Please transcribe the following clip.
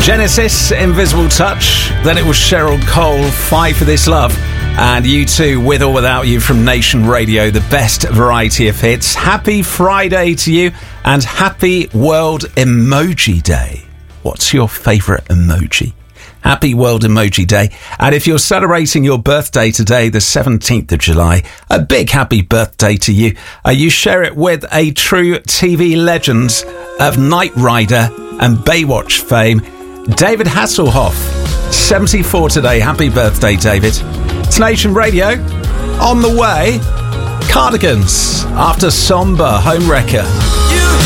Genesis, Invisible Touch. Then it was Cheryl Cole, Fight for This Love. And U2, With or Without You from Nation Radio, the best variety of hits. Happy Friday to you and happy World Emoji Day. What's your favourite emoji? Happy World Emoji Day. And if you're celebrating your birthday today, the 17th of July, a big happy birthday to you. You share it with a true TV legend of Knight Rider and Baywatch fame, David Hasselhoff. 74 today. Happy birthday, David. It's Nation Radio. On the way, Cardigans after Somber Homewrecker.